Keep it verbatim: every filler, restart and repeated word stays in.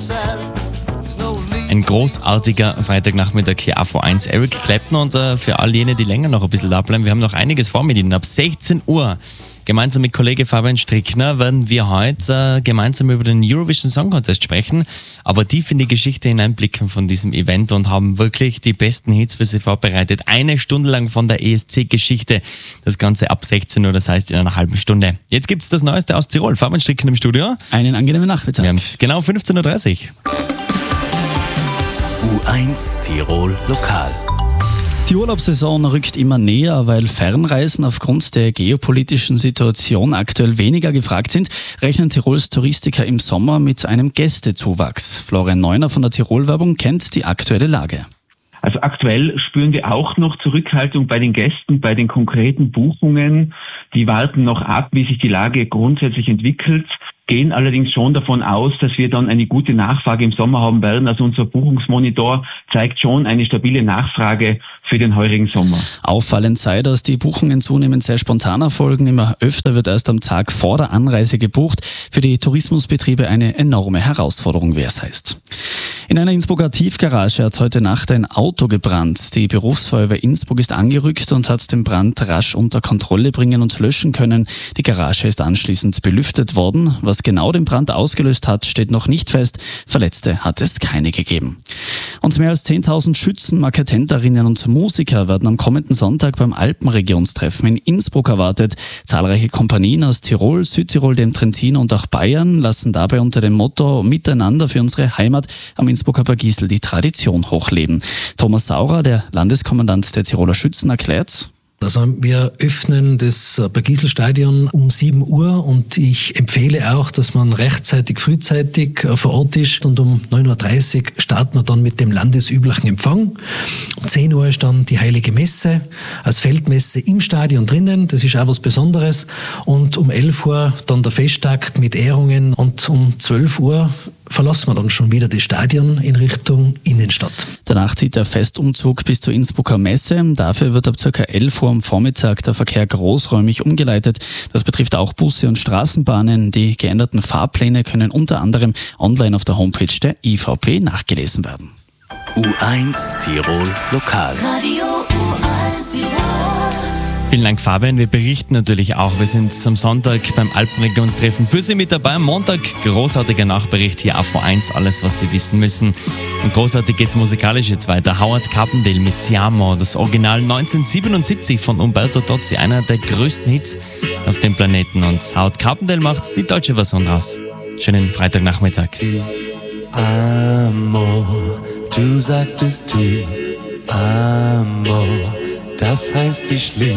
Ein großartiger Freitagnachmittag hier A V eins. Eric Clapton und äh, für all jene, die länger noch ein bisschen da bleiben, wir haben noch einiges vor mit Ihnen. Ab sechzehn Uhr, gemeinsam mit Kollege Fabian Strickner, werden wir heute äh, gemeinsam über den Eurovision Song Contest sprechen, aber tief in die Geschichte hineinblicken von diesem Event und haben wirklich die besten Hits für Sie vorbereitet. Eine Stunde lang von der E S C-Geschichte. Das Ganze ab sechzehn Uhr, das heißt in einer halben Stunde. Jetzt gibt's das Neueste aus Tirol. Fabian Strickner im Studio. Einen angenehmen Nachmittag. Wir haben es genau fünfzehn Uhr dreißig. U eins Tirol Lokal. Die Urlaubssaison rückt immer näher, weil Fernreisen aufgrund der geopolitischen Situation aktuell weniger gefragt sind, rechnen Tirols Touristiker im Sommer mit einem Gästezuwachs. Florian Neuner von der Tirol-Werbung kennt die aktuelle Lage. Also aktuell spüren wir auch noch Zurückhaltung bei den Gästen, bei den konkreten Buchungen. Die warten noch ab, wie sich die Lage grundsätzlich entwickelt, gehen allerdings schon davon aus, dass wir dann eine gute Nachfrage im Sommer haben werden. Also unser Buchungsmonitor zeigt schon eine stabile Nachfrage für den heurigen Sommer. Auffallend sei, dass die Buchungen zunehmend sehr spontan erfolgen. Immer öfter wird erst am Tag vor der Anreise gebucht. Für die Tourismusbetriebe eine enorme Herausforderung, wie es heißt. In einer Innsbrucker Tiefgarage hat heute Nacht ein Auto gebrannt. Die Berufsfeuerwehr Innsbruck ist angerückt und hat den Brand rasch unter Kontrolle bringen und löschen können. Die Garage ist anschließend belüftet worden. Was genau den Brand ausgelöst hat, steht noch nicht fest. Verletzte hat es keine gegeben. Und mehr als zehntausend Schützen, Marketenterinnen und Musiker werden am kommenden Sonntag beim Alpenregionstreffen in Innsbruck erwartet. Zahlreiche Kompanien aus Tirol, Südtirol, dem Trentino und auch Bayern lassen dabei unter dem Motto Miteinander für unsere Heimat am Innsbrucker Bergisel die Tradition hochleben. Thomas Saurer, der Landeskommandant der Tiroler Schützen, erklärt: Also wir öffnen das Bergiselstadion um sieben Uhr und ich empfehle auch, dass man rechtzeitig, frühzeitig vor Ort ist, und um neun Uhr dreißig starten wir dann mit dem landesüblichen Empfang. Um zehn Uhr ist dann die Heilige Messe als Feldmesse im Stadion drinnen, das ist auch was Besonderes, und um elf Uhr dann der Festakt mit Ehrungen und um zwölf Uhr verlassen wir dann schon wieder das Stadion in Richtung Innenstadt. Danach zieht der Festumzug bis zur Innsbrucker Messe. Dafür wird ab ca. elf Uhr am Vormittag der Verkehr großräumig umgeleitet. Das betrifft auch Busse und Straßenbahnen. Die geänderten Fahrpläne können unter anderem online auf der Homepage der I V P nachgelesen werden. U eins Tirol Lokal. Radio U eins Tirol. Vielen Dank, Fabian. Wir berichten natürlich auch. Wir sind am Sonntag beim Alpenregionstreffen für Sie mit dabei. Am Montag großartiger Nachbericht hier A V eins, alles, was Sie wissen müssen. Und großartig geht's musikalisch jetzt weiter. Howard Carpendale mit Ti Amo, das Original neunzehnhundertsiebenundsiebzig von Umberto Tozzi, einer der größten Hits auf dem Planeten. Und Howard Carpendale macht die deutsche Version draus. Schönen Freitagnachmittag. Ti Amo, du sagtest Ti Amo, das heißt ich liebe.